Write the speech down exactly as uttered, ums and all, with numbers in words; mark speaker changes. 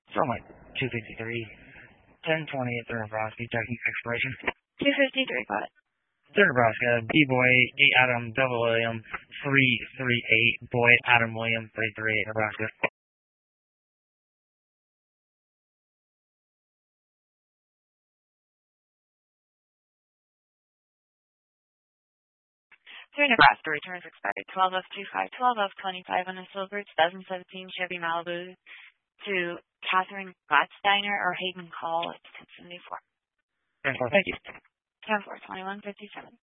Speaker 1: From like two fifty-three, ten twenty at the Nebraska, checking expiration.
Speaker 2: two fifty-three, got it.
Speaker 1: Third Nebraska, B-Boy, eight Adam, double William, three three eight, Boy, Adam William, three three eight, Nebraska.
Speaker 2: Three Nebraska returns expired twelve of two five, twelve of twenty-five on a silver two thousand seventeen Chevy Malibu to Catherine Gladsteiner or Hayden Call at ten seventy-four.
Speaker 1: Thank you.
Speaker 2: ten four, twenty-one fifty-seven.